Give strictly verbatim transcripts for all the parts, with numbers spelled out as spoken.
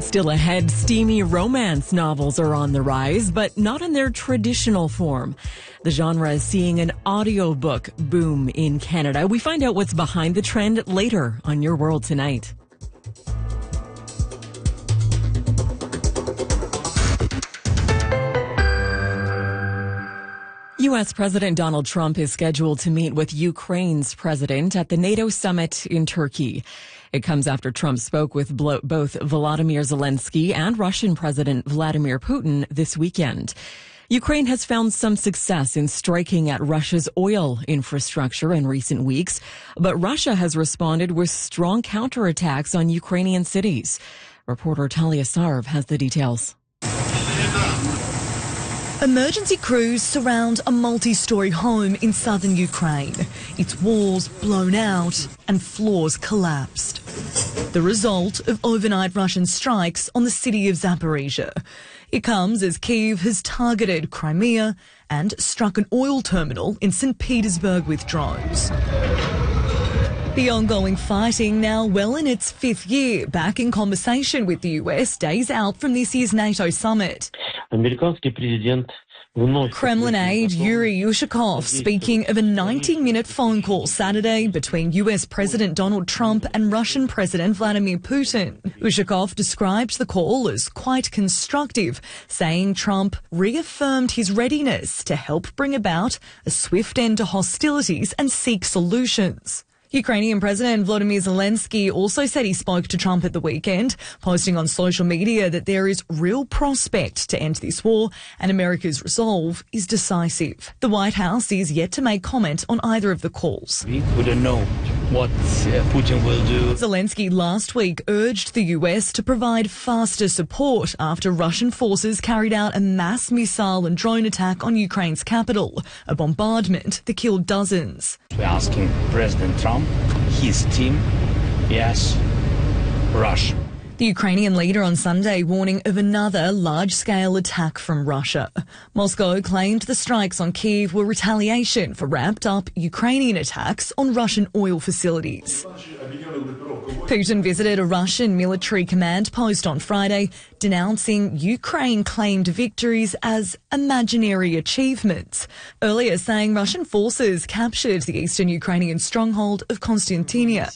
Still ahead, steamy romance novels are on the rise, but not in their traditional form. The genre is seeing an audiobook boom in Canada. We find out what's behind the trend later on Your World Tonight. U S. President Donald Trump is scheduled to meet with Ukraine's president at the NATO summit in Turkey. It comes after Trump spoke with both Volodymyr Zelensky and Russian President Vladimir Putin this weekend. Ukraine has found some success in striking at Russia's oil infrastructure in recent weeks, but Russia has responded with strong counterattacks on Ukrainian cities. Reporter Talia Sarv has the details. Emergency crews surround a multi-storey home in southern Ukraine. Its walls blown out and floors collapsed. The result of overnight Russian strikes on the city of Zaporizhia. It comes as Kyiv has targeted Crimea and struck an oil terminal in Saint Petersburg with drones. The ongoing fighting, now well in its fifth year, back in conversation with the U S days out from this year's NATO summit. Kremlin aide Yuri Ushakov speaking of a ninety-minute phone call Saturday between U S. President Donald Trump and Russian President Vladimir Putin. Ushakov described the call as quite constructive, saying Trump reaffirmed his readiness to help bring about a swift end to hostilities and seek solutions. Ukrainian President Volodymyr Zelensky also said he spoke to Trump at the weekend, posting on social media that there is real prospect to end this war and America's resolve is decisive. The White House is yet to make comment on either of the calls. We wouldn't know what uh, Putin will do. Zelensky last week urged the U S to provide faster support after Russian forces carried out a mass missile and drone attack on Ukraine's capital, a bombardment that killed dozens. We're asking President Trump, his team, yes, rush. The Ukrainian leader on Sunday warning of another large-scale attack from Russia. Moscow claimed the strikes on Kyiv were retaliation for ramped-up Ukrainian attacks on Russian oil facilities. Putin visited a Russian military command post on Friday, denouncing Ukraine-claimed victories as imaginary achievements, earlier saying Russian forces captured the eastern Ukrainian stronghold of Konstantinia.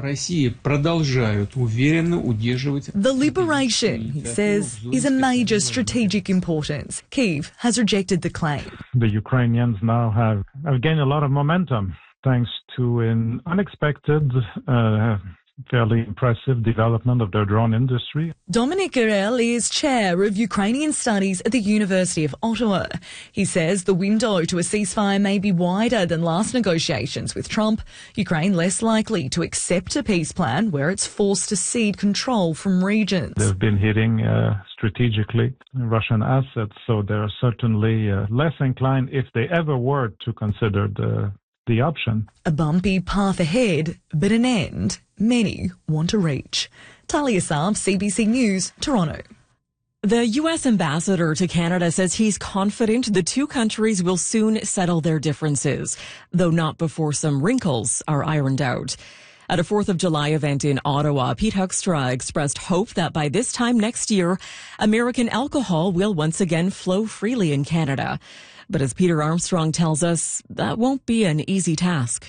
The liberation, he says, is a major strategic importance. Kyiv has rejected the claim. The Ukrainians now have, have gained a lot of momentum thanks to an unexpected uh, fairly impressive development of their drone industry. Dominic Guerrel is chair of Ukrainian studies at the University of Ottawa. He says the window to a ceasefire may be wider than last negotiations with Trump, Ukraine less likely to accept a peace plan where it's forced to cede control from regions. They've been hitting uh, strategically Russian assets, so they're certainly uh, less inclined, if they ever were, to consider the the option. A bumpy path ahead, but an end many want to reach. Talia Sarv, C B C News, Toronto. The U S ambassador to Canada says he's confident the two countries will soon settle their differences, though not before some wrinkles are ironed out. At a fourth of July event in Ottawa, Pete Hoekstra expressed hope that by this time next year, American alcohol will once again flow freely in Canada. But as Peter Armstrong tells us, that won't be an easy task.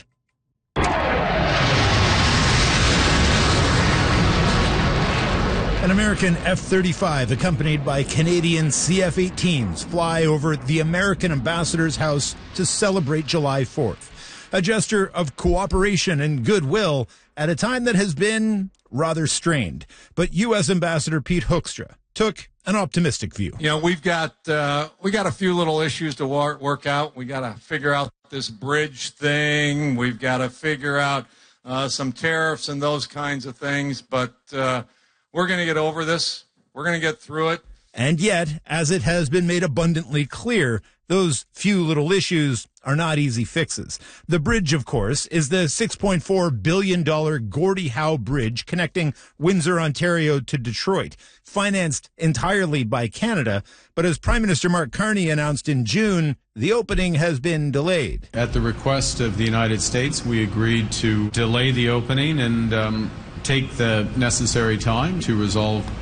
An American F thirty-five accompanied by Canadian C F eighteens fly over the American ambassador's house to celebrate July fourth. A gesture of cooperation and goodwill at a time that has been rather strained. But U S. Ambassador Pete Hoekstra took an optimistic view. You know, we've got uh, we got a few little issues to work, work out. We got to figure out this bridge thing. We've got to figure out uh, some tariffs and those kinds of things. But uh, we're going to get over this. We're going to get through it. And yet, as it has been made abundantly clear, those few little issues are not easy fixes. The bridge, of course, is the six point four billion dollars Gordie Howe Bridge connecting Windsor, Ontario to Detroit, financed entirely by Canada. But as Prime Minister Mark Carney announced in June, the opening has been delayed. At the request of the United States, we agreed to delay the opening and um, take the necessary time to resolve